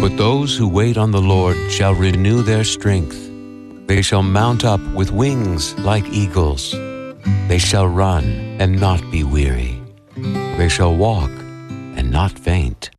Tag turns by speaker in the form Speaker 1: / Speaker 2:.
Speaker 1: But those who wait on the Lord shall renew their strength. They shall mount up with wings like eagles. They shall run and not be weary. They shall walk and not faint.